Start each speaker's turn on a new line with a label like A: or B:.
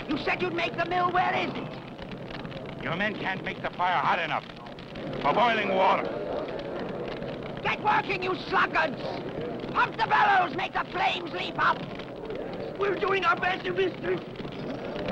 A: You said you'd make the mill. Where is it?
B: Your men can't make the fire hot enough for boiling water.
A: Get working, you sluggards! Pump the bellows, make the flames leap up!
C: We're doing our best, mistress.